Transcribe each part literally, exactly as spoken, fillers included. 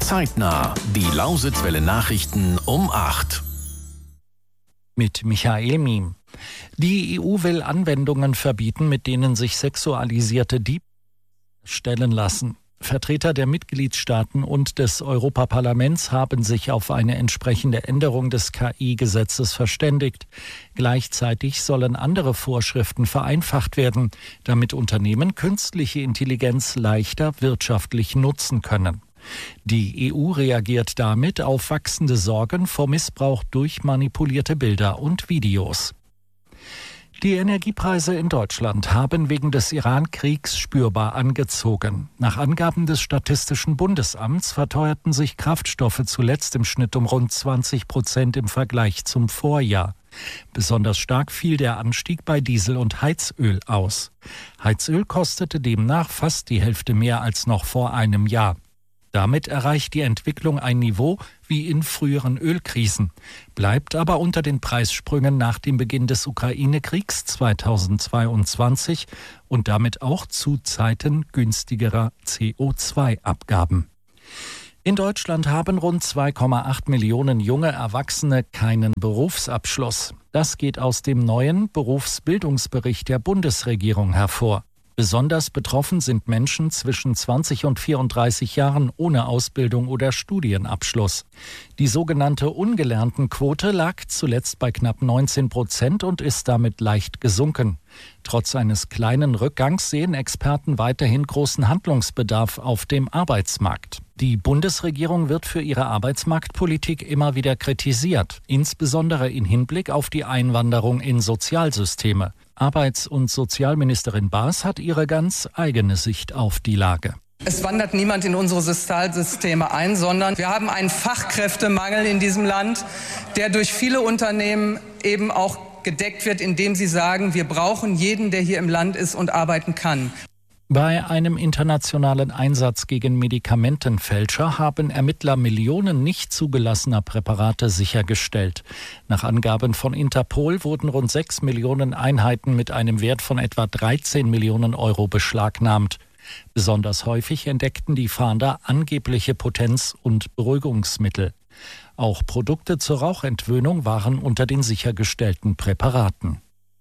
Zeitnah. Die Lausitzwelle Nachrichten um acht. Mit Michael Miem. Die E U will Anwendungen verbieten, mit denen sich sexualisierte Diebstähle stellen lassen. Vertreter der Mitgliedstaaten und des Europaparlaments haben sich auf eine entsprechende Änderung des K I-Gesetzes verständigt. Gleichzeitig sollen andere Vorschriften vereinfacht werden, damit Unternehmen künstliche Intelligenz leichter wirtschaftlich nutzen können. Die E U reagiert damit auf wachsende Sorgen vor Missbrauch durch manipulierte Bilder und Videos. Die Energiepreise in Deutschland haben wegen des Iran-Kriegs spürbar angezogen. Nach Angaben des Statistischen Bundesamts verteuerten sich Kraftstoffe zuletzt im Schnitt um rund zwanzig Prozent im Vergleich zum Vorjahr. Besonders stark fiel der Anstieg bei Diesel und Heizöl aus. Heizöl kostete demnach fast die Hälfte mehr als noch vor einem Jahr. Damit erreicht die Entwicklung ein Niveau wie in früheren Ölkrisen, bleibt aber unter den Preissprüngen nach dem Beginn des Ukraine-Kriegs zweitausendzweiundzwanzig und damit auch zu Zeiten günstigerer C O zwei Abgaben. In Deutschland haben rund zwei Komma acht Millionen junge Erwachsene keinen Berufsabschluss. Das geht aus dem neuen Berufsbildungsbericht der Bundesregierung hervor. Besonders betroffen sind Menschen zwischen zwanzig und vierunddreißig Jahren ohne Ausbildung oder Studienabschluss. Die sogenannte Ungelerntenquote lag zuletzt bei knapp neunzehn Prozent und ist damit leicht gesunken. Trotz eines kleinen Rückgangs sehen Experten weiterhin großen Handlungsbedarf auf dem Arbeitsmarkt. Die Bundesregierung wird für ihre Arbeitsmarktpolitik immer wieder kritisiert, insbesondere in Hinblick auf die Einwanderung in Sozialsysteme. Arbeits- und Sozialministerin Baas hat ihre ganz eigene Sicht auf die Lage. Es wandert niemand in unsere Sozialsysteme ein, sondern wir haben einen Fachkräftemangel in diesem Land, der durch viele Unternehmen eben auch gedeckt wird, indem sie sagen, wir brauchen jeden, der hier im Land ist und arbeiten kann. Bei einem internationalen Einsatz gegen Medikamentenfälscher haben Ermittler Millionen nicht zugelassener Präparate sichergestellt. Nach Angaben von Interpol wurden rund sechs Millionen Einheiten mit einem Wert von etwa dreizehn Millionen Euro beschlagnahmt. Besonders häufig entdeckten die Fahnder angebliche Potenz- und Beruhigungsmittel. Auch Produkte zur Rauchentwöhnung waren unter den sichergestellten Präparaten.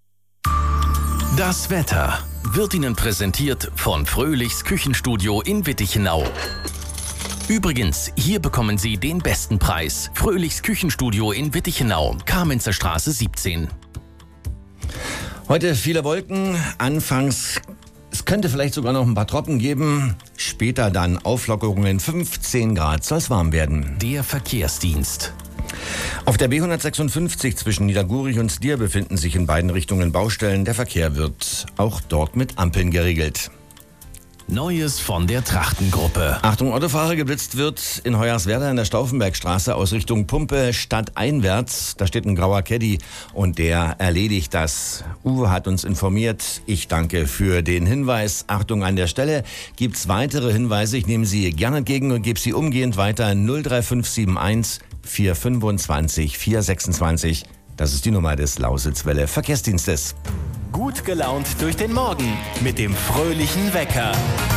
Das Wetter wird Ihnen präsentiert von Fröhlichs Küchenstudio in Wittichenau. Übrigens, hier bekommen Sie den besten Preis. Fröhlichs Küchenstudio in Wittichenau, Kamenzer Straße siebzehn. Heute viele Wolken, anfangs, es könnte vielleicht sogar noch ein paar Tropfen geben, später dann Auflockerungen, fünfzehn Grad soll es warm werden. Der Verkehrsdienst. Auf der B hundertsechsundfünfzig zwischen Niedergurich und Steyr befinden sich in beiden Richtungen Baustellen. Der Verkehr wird auch dort mit Ampeln geregelt. Neues von der Trachtengruppe. Achtung, Autofahrer, geblitzt wird in Hoyerswerda in der Stauffenbergstraße aus Richtung Pumpe stadteinwärts. Da steht ein grauer Caddy und der erledigt das. Uwe hat uns informiert. Ich danke für den Hinweis. Achtung, an der Stelle gibt's weitere Hinweise. Ich nehme sie gerne entgegen und gebe sie umgehend weiter. null drei fünf sieben eins vier fünfundzwanzig vier sechsundzwanzig. Das ist die Nummer des Lausitzwelle Verkehrsdienstes. Gut gelaunt durch den Morgen mit dem fröhlichen Wecker.